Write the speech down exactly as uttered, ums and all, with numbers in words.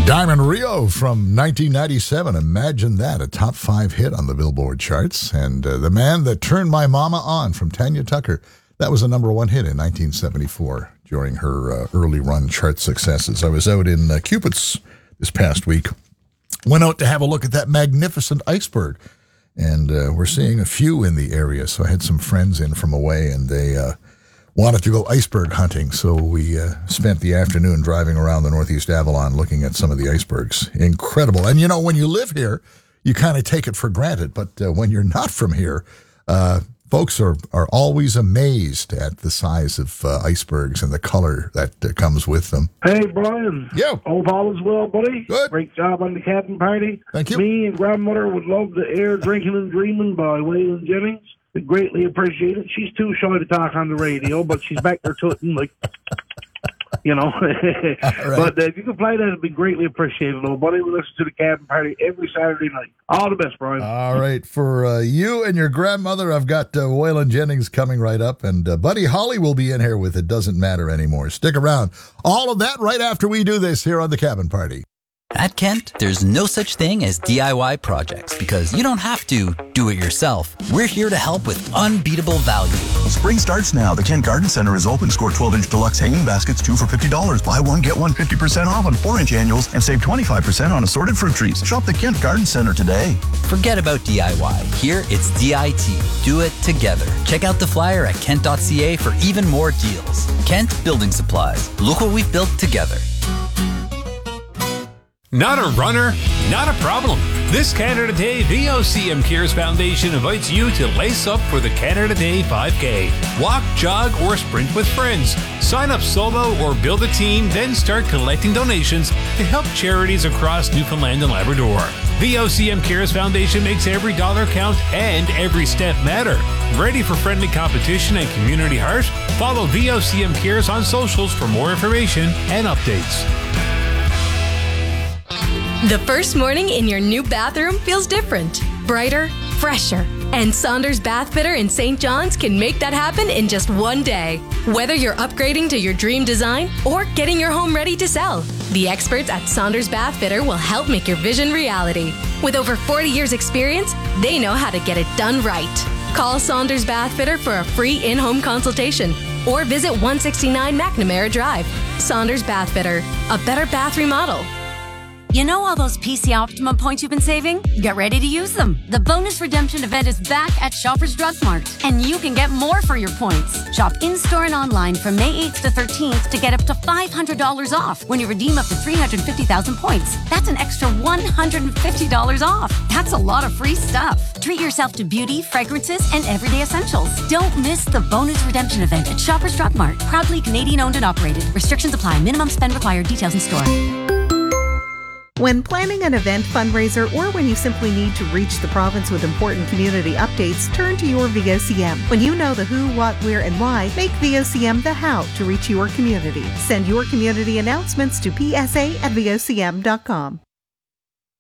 Diamond Rio from nineteen ninety-seven. Imagine that, a top five hit on the Billboard charts. And uh, The Man That Turned My Mama On from Tanya Tucker. That was a number one hit in nineteen seventy-four during her uh, early run chart successes. I was out in uh, Cupid's this past week. Went out to have a look at that magnificent iceberg. And uh, we're seeing a few in the area. So I had some friends in from away, and they uh, wanted to go iceberg hunting. So we uh, spent the afternoon driving around the Northeast Avalon looking at some of the icebergs. Incredible. And, you know, when you live here, you kind of take it for granted. But uh, when you're not from here, uh, folks are, are always amazed at the size of uh, icebergs and the color that uh, comes with them. Hey, Brian. Yeah. Hope all is well, buddy. Good. Great job on the cabin party. Thank you. Me and grandmother would love to air Drinking and Dreaming by Waylon Jennings. We greatly appreciate it. She's too shy to talk on the radio, but she's back there tooting like, you know. Right. But uh, if you could play that, it'd be greatly appreciated, little buddy. We listen to the cabin party every Saturday night. All the best, Brian. All right. For uh, you and your grandmother, I've got uh, Waylon Jennings coming right up, and uh, Buddy Holly will be in here with It Doesn't Matter Anymore. Stick around. All of that right after we do this here on the Cabin Party. At Kent, there's no such thing as D I Y projects because you don't have to do it yourself. We're here to help with unbeatable value. Spring starts now. The Kent Garden Center is open. Score twelve-inch deluxe hanging baskets, two for fifty dollars. Buy one, get one fifty percent off on four-inch annuals and save twenty-five percent on assorted fruit trees. Shop the Kent Garden Center today. Forget about D I Y. Here, it's D I T. Do it together. Check out the flyer at kent dot c a for even more deals. Kent Building Supplies. Look what we've built together. Not a runner? Not a problem. This Canada Day, V O C M Cares Foundation invites you to lace up for the Canada Day five K. Walk, jog, or sprint with friends. Sign up solo or build a team, then start collecting donations to help charities across Newfoundland and Labrador. V O C M Cares Foundation makes every dollar count and every step matter. Ready for friendly competition and community heart? Follow V O C M Cares on socials for more information and updates. The first morning in your new bathroom feels different, brighter, fresher. And Saunders Bath Fitter in Saint John's can make that happen in just one day. Whether you're upgrading to your dream design or getting your home ready to sell, the experts at Saunders Bath Fitter will help make your vision reality. With over forty years experience, they know how to get it done right. Call Saunders Bath Fitter for a free in-home consultation or visit one sixty-nine McNamara Drive. Saunders Bath Fitter, a better bath remodel. You know all those P C Optimum points you've been saving? Get ready to use them. The bonus redemption event is back at Shoppers Drug Mart, and you can get more for your points. Shop in-store and online from May eighth to thirteenth to get up to five hundred dollars off when you redeem up to three hundred fifty thousand points. That's an extra one hundred fifty dollars off. That's a lot of free stuff. Treat yourself to beauty, fragrances, and everyday essentials. Don't miss the bonus redemption event at Shoppers Drug Mart. Proudly Canadian owned and operated. Restrictions apply. Minimum spend required. Details in store. When planning an event, fundraiser, or when you simply need to reach the province with important community updates, turn to your V O C M. When you know the who, what, where, and why, make V O C M the how to reach your community. Send your community announcements to p s a at v o c m dot com.